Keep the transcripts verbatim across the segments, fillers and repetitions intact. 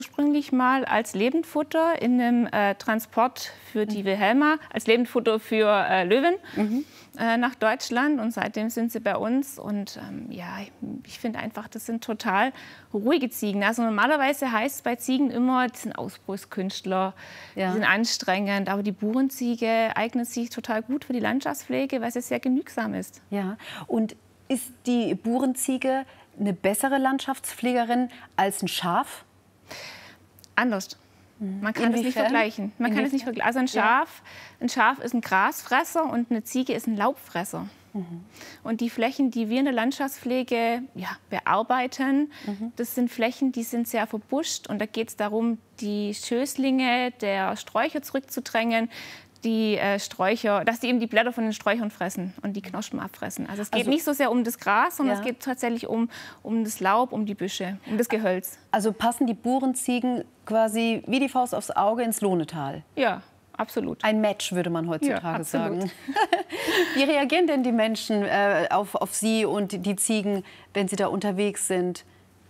ursprünglich mal als Lebendfutter in einem äh, Transport für die Wilhelma, als Lebendfutter für äh, Löwen mhm. äh, nach Deutschland. Und seitdem sind sie bei uns. Und ähm, ja, ich finde einfach, das sind total ruhige Ziegen. Also normalerweise heißt es bei Ziegen immer, die sind Ausbruchskünstler, ja. die sind anstrengend. Aber die Burenziege eignet sich total gut für die Landschaftspflege, weil sie sehr genügsam ist. Ja, und ist die Burenziege eine bessere Landschaftspflegerin als ein Schaf? Anders. Man kann es nicht vergleichen. Man kann es nicht vergleichen. Also ein Schaf, ein Schaf ist ein Grasfresser und eine Ziege ist ein Laubfresser. Mhm. Und die Flächen, die wir in der Landschaftspflege ja, bearbeiten, mhm. das sind Flächen, die sind sehr verbuscht. Und da geht es darum, die Schößlinge der Sträucher zurückzudrängen, die äh, Sträucher, dass die eben die Blätter von den Sträuchern fressen und die Knospen abfressen. Also es geht also, nicht so sehr um das Gras, sondern ja. es geht tatsächlich um, um das Laub, um die Büsche, um das Gehölz. Also passen die Burenziegen quasi wie die Faust aufs Auge ins Lohnetal? Ja, absolut. Ein Match, würde man heutzutage ja, sagen. Wie reagieren denn die Menschen äh, auf, auf Sie und die Ziegen, wenn sie da unterwegs sind?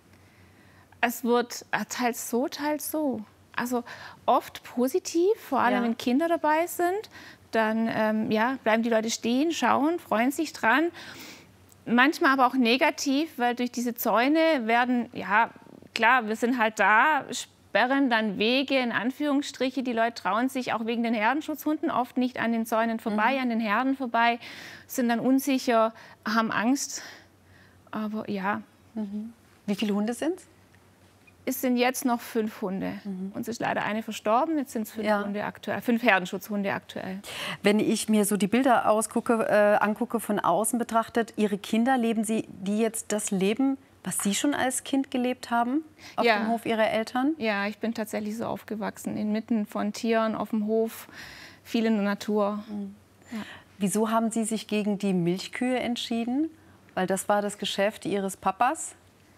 Es wird teils so, teils so. Also oft positiv, vor allem ja. wenn Kinder dabei sind. Dann ähm, ja, bleiben die Leute stehen, schauen, freuen sich dran. Manchmal aber auch negativ, weil durch diese Zäune werden, ja klar, wir sind halt da, sperren dann Wege, in Anführungsstriche. Die Leute trauen sich auch wegen den Herdenschutzhunden oft nicht an den Zäunen vorbei, mhm. an den Herden vorbei, sind dann unsicher, haben Angst. Aber ja. Mhm. Wie viele Hunde sind es? Es sind jetzt noch fünf Hunde. Mhm. Uns ist leider eine verstorben. Jetzt sind es fünf, ja. Hunde aktuell, fünf Herdenschutzhunde aktuell. Wenn ich mir so die Bilder ausgucke, äh, angucke, von außen betrachtet, Ihre Kinder, leben Sie die jetzt das Leben, was Sie schon als Kind gelebt haben, auf ja. dem Hof Ihrer Eltern? Ja, ich bin tatsächlich so aufgewachsen, inmitten von Tieren, auf dem Hof, viel in der Natur. Mhm. Ja. Wieso haben Sie sich gegen die Milchkühe entschieden? Weil das war das Geschäft Ihres Papas?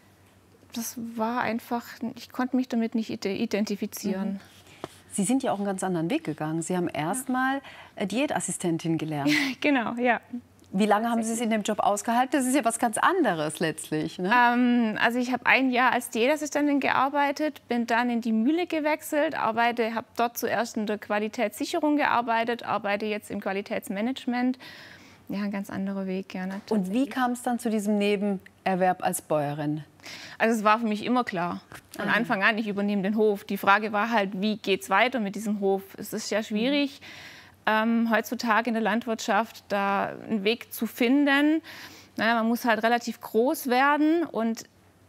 Das war einfach, ich konnte mich damit nicht identifizieren. Mhm. Sie sind ja auch einen ganz anderen Weg gegangen. Sie haben erst mal Diätassistentin gelernt. Genau, ja. Wie lange haben Sie es in dem Job ausgehalten? Das ist ja was ganz anderes letztlich. Ne? Ähm, also ich habe ein Jahr als Diätassistentin gearbeitet, bin dann in die Mühle gewechselt, arbeite, habe dort zuerst in der Qualitätssicherung gearbeitet, arbeite jetzt im Qualitätsmanagement. Ja, ein ganz anderer Weg, ja. Und wie kam es dann zu diesem Nebenerwerb als Bäuerin? Also es war für mich immer klar, von Aha. Anfang an, ich übernehme den Hof. Die Frage war halt, wie geht es weiter mit diesem Hof? Es ist ja schwierig, mhm. ähm, heutzutage in der Landwirtschaft da einen Weg zu finden. Naja, man muss halt relativ groß werden und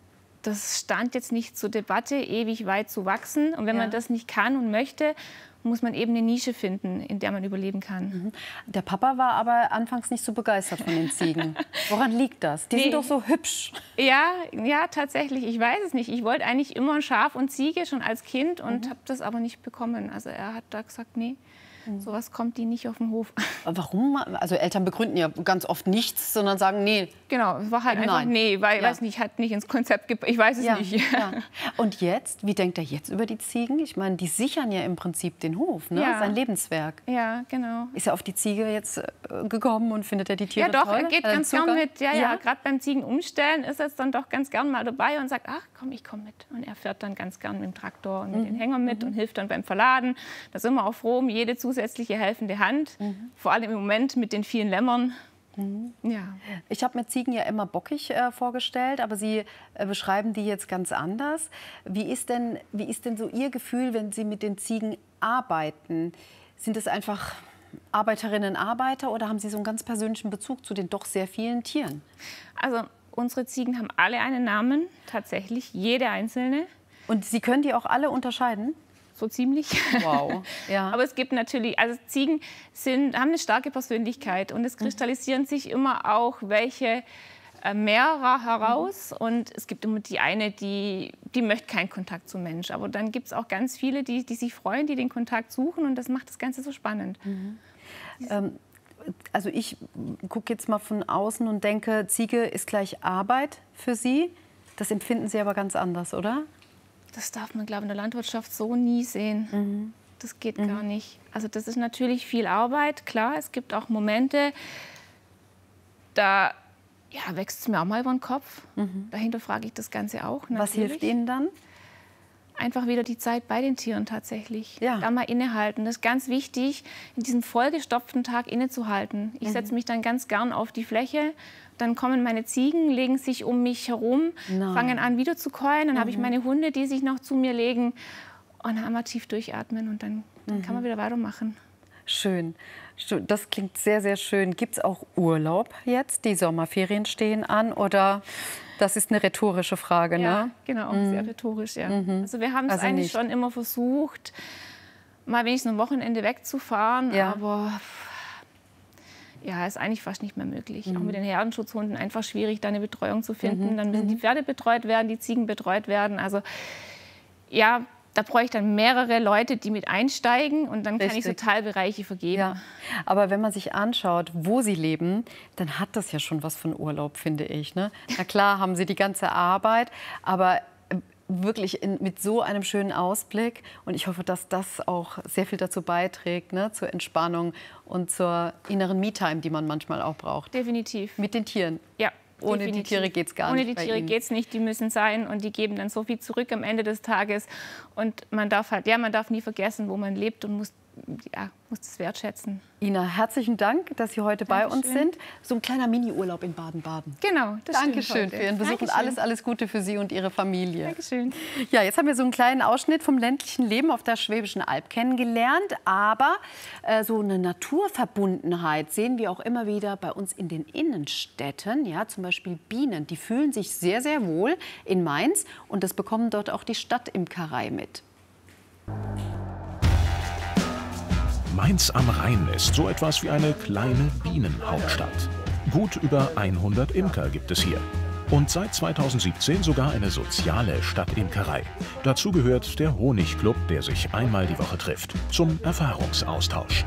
das stand jetzt nicht zur Debatte, ewig weit zu wachsen. Und wenn ja. man das nicht kann und möchte, muss man eben eine Nische finden, in der man überleben kann. Mhm. Der Papa war aber anfangs nicht so begeistert von den Ziegen. Woran liegt das? Die nee. sind doch so hübsch. Ja, ja, tatsächlich. Ich weiß es nicht. Ich wollte eigentlich immer ein Schaf und Ziege schon als Kind und mhm. habe das aber nicht bekommen. Also er hat da gesagt, nee. Sowas kommt die nicht auf den Hof. Warum? Also Eltern begründen ja ganz oft nichts, sondern sagen nee. Genau, es war halt einfach Nein. nee, weil ja. weiß nicht, hat nicht ins Konzept gepasst. Ich weiß es ja. nicht. Ja. Und jetzt, wie denkt er jetzt über die Ziegen? Ich meine, die sichern ja im Prinzip den Hof, ne? Ja. Sein Lebenswerk. Ja, genau. Ist er auf die Ziege jetzt äh, gekommen und findet er die Tiere toll? Ja, doch, toll? er geht ganz gern mit. Ja, ja, ja. gerade beim Ziegenumstellen ist er dann doch ganz gern mal dabei und sagt, ach komm, ich komme mit. Und er fährt dann ganz gern mit dem Traktor und mit mhm. den Hängern mit mhm. und hilft dann beim Verladen. Da sind wir auch froh um jede zusätzliche helfende Hand, mhm. vor allem im Moment mit den vielen Lämmern. Mhm. Ja. Ich habe mir Ziegen ja immer bockig äh, vorgestellt, aber Sie äh, beschreiben die jetzt ganz anders. Wie ist denn, wie ist denn so Ihr Gefühl, wenn Sie mit den Ziegen arbeiten? Sind es einfach Arbeiterinnen, Arbeiter oder haben Sie so einen ganz persönlichen Bezug zu den doch sehr vielen Tieren? Also unsere Ziegen haben alle einen Namen, tatsächlich, jede einzelne. Und Sie können die auch alle unterscheiden? So ziemlich. Wow. Ja. Aber es gibt natürlich, also Ziegen sind, haben eine starke Persönlichkeit und es kristallisieren mhm. sich immer auch welche äh, mehrer heraus. Mhm. Und es gibt immer die eine, die, die möchte keinen Kontakt zum Mensch. Aber dann gibt es auch ganz viele, die, die sich freuen, die den Kontakt suchen und das macht das Ganze so spannend. Mhm. Ähm, also ich gucke jetzt mal von außen und denke, Ziege ist gleich Arbeit für Sie. Das empfinden Sie aber ganz anders, oder? Das darf man, glaube ich, in der Landwirtschaft so nie sehen. Mhm. Das geht mhm. gar nicht. Also das ist natürlich viel Arbeit, klar. Es gibt auch Momente, da ja, wächst es mir auch mal über den Kopf. Mhm. Dahinter frage ich das Ganze auch. Natürlich. Was hilft Ihnen dann? einfach wieder die Zeit bei den Tieren tatsächlich. Ja. Da mal innehalten. Das ist ganz wichtig, in diesem vollgestopften Tag innezuhalten. Ich mhm. setze mich dann ganz gern auf die Fläche. Dann kommen meine Ziegen, legen sich um mich herum, Nein. fangen an wieder zu keulen. Dann mhm. habe ich meine Hunde, die sich noch zu mir legen. Und dann einmal tief durchatmen und dann, dann mhm. kann man wieder weitermachen. Schön. Das klingt sehr, sehr schön. Gibt es auch Urlaub jetzt? Die Sommerferien stehen an oder... Das ist eine rhetorische Frage, ja, ne? Genau, mhm. sehr rhetorisch, ja. Mhm. Also wir haben es also eigentlich nicht. schon immer versucht, mal wenigstens ein Wochenende wegzufahren, ja. aber ja, ist eigentlich fast nicht mehr möglich. Mhm. Auch mit den Herdenschutzhunden einfach schwierig, da eine Betreuung zu finden. Mhm. Dann müssen die Pferde betreut werden, die Ziegen betreut werden. Also ja, da brauche ich dann mehrere Leute, die mit einsteigen und dann Richtig. kann ich so Teilbereiche vergeben. Ja. Aber wenn man sich anschaut, wo sie leben, dann hat das ja schon was von Urlaub, finde ich. Ne? Na klar haben sie die ganze Arbeit, aber wirklich in, mit so einem schönen Ausblick. Und ich hoffe, dass das auch sehr viel dazu beiträgt, ne? Zur Entspannung und zur inneren Me-Time, die man manchmal auch braucht. Definitiv. Mit den Tieren. Ja. Ohne Definitiv. die Tiere geht es gar Ohne nicht. Ohne die Tiere geht es nicht. Die müssen sein und die geben dann so viel zurück am Ende des Tages. Und man darf halt, ja, man darf nie vergessen, wo man lebt und muss, ja, muss das wertschätzen. Ina, herzlichen Dank, dass Sie heute Dankeschön. bei uns sind. So ein kleiner Mini-Urlaub in Baden-Baden. Genau, das Dankeschön für Ihren Besuch und alles, alles Gute für Sie und Ihre Familie. Dankeschön. Ja, jetzt haben wir so einen kleinen Ausschnitt vom ländlichen Leben auf der Schwäbischen Alb kennengelernt. Aber äh, so eine Naturverbundenheit sehen wir auch immer wieder bei uns in den Innenstädten. Ja, zum Beispiel Bienen, die fühlen sich sehr, sehr wohl in Mainz. Und das bekommen dort auch die Stadtimkerei mit. Mainz am Rhein ist so etwas wie eine kleine Bienenhauptstadt. Gut über hundert Imker gibt es hier. Und seit zweitausendsiebzehn sogar eine soziale Stadtimkerei. Dazu gehört der Honigclub, der sich einmal die Woche trifft, zum Erfahrungsaustausch.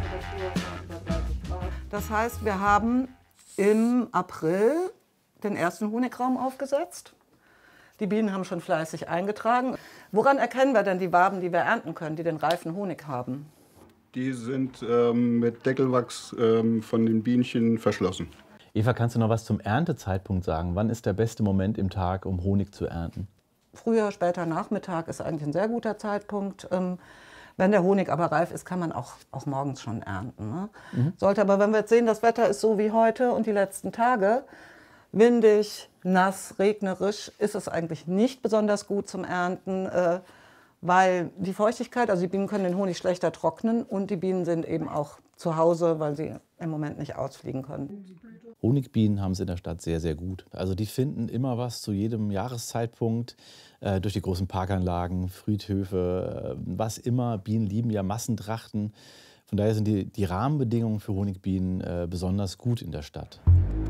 Das heißt, wir haben im April den ersten Honigraum aufgesetzt. Die Bienen haben schon fleißig eingetragen. Woran erkennen wir denn die Waben, die wir ernten können, die den reifen Honig haben? Die sind ähm, mit Deckelwachs ähm, von den Bienchen verschlossen. Eva, kannst du noch was zum Erntezeitpunkt sagen? Wann ist der beste Moment im Tag, um Honig zu ernten? Früher, später Nachmittag ist eigentlich ein sehr guter Zeitpunkt. Ähm, wenn der Honig aber reif ist, kann man auch, auch morgens schon ernten. Ne? Mhm. Sollte aber, wenn wir jetzt sehen, das Wetter ist so wie heute und die letzten Tage, windig, nass, regnerisch, ist es eigentlich nicht besonders gut zum Ernten. Äh, Weil die Feuchtigkeit, also die Bienen können den Honig schlechter trocknen und die Bienen sind eben auch zu Hause, weil sie im Moment nicht ausfliegen können. Honigbienen haben es in der Stadt sehr, sehr gut. Also die finden immer was zu jedem Jahreszeitpunkt, äh, durch die großen Parkanlagen, Friedhöfe, äh, was immer. Bienen lieben ja Massentrachten. Von daher sind die, die Rahmenbedingungen für Honigbienen äh, besonders gut in der Stadt.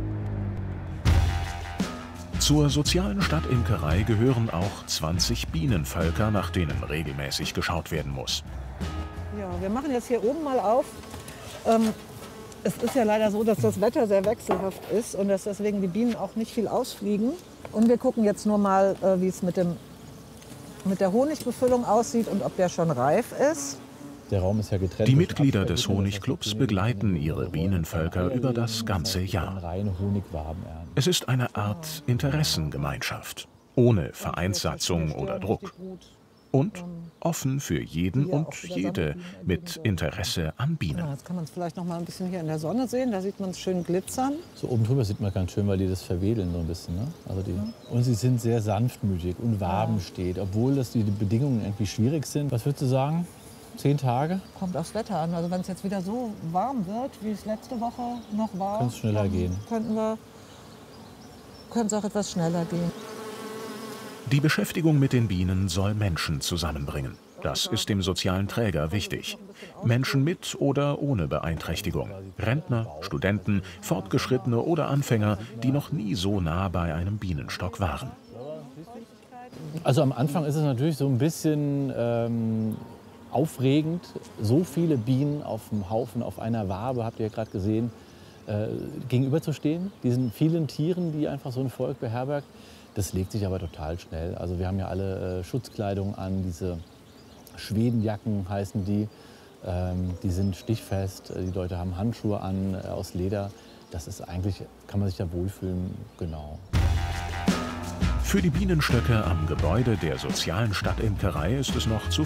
Zur sozialen Stadtimkerei gehören auch zwanzig Bienenvölker, nach denen regelmäßig geschaut werden muss. Ja, wir machen jetzt hier oben mal auf. Ähm, es ist ja leider so, dass das Wetter sehr wechselhaft ist und dass deswegen die Bienen auch nicht viel ausfliegen. Und wir gucken jetzt nur mal, äh, wie es mit, dem, mit der Honigbefüllung aussieht und ob der schon reif ist. Der Raum ist ja getrennt. Die Mitglieder des Honigclubs begleiten ihre Bienenvölker über das ganze Jahr. Es ist eine Art Interessengemeinschaft, ohne Vereinssatzung oder Druck. Und offen für jeden und jede mit Interesse an Bienen. Ja, jetzt kann man es vielleicht noch mal ein bisschen hier in der Sonne sehen, da sieht man es schön glitzern. So oben drüber sieht man ganz schön, weil die das verwedeln so ein bisschen. Ne? Also die, und sie sind sehr sanftmütig und Waben steht, obwohl das die Bedingungen irgendwie schwierig sind. Was würdest du sagen? Zehn Tage? Kommt aufs Wetter an. Also wenn es jetzt wieder so warm wird, wie es letzte Woche noch war, kann es schneller gehen. Könnten wir, könnte es auch etwas schneller gehen. Die Beschäftigung mit den Bienen soll Menschen zusammenbringen. Das ist dem sozialen Träger wichtig. Menschen mit oder ohne Beeinträchtigung. Rentner, Studenten, Fortgeschrittene oder Anfänger, die noch nie so nah bei einem Bienenstock waren. Also am Anfang ist es natürlich so ein bisschen ähm, aufregend, so viele Bienen auf dem Haufen, auf einer Wabe, habt ihr ja gerade gesehen, äh, gegenüberzustehen, diesen vielen Tieren, die einfach so ein Volk beherbergt. Das legt sich aber total schnell. Also wir haben ja alle äh, Schutzkleidung an, diese Schwedenjacken heißen die. Ähm, die sind stichfest, die Leute haben Handschuhe an äh, aus Leder. Das ist eigentlich, kann man sich da wohlfühlen, genau. Für die Bienenstöcke am Gebäude der sozialen Stadtimkerei ist es noch zu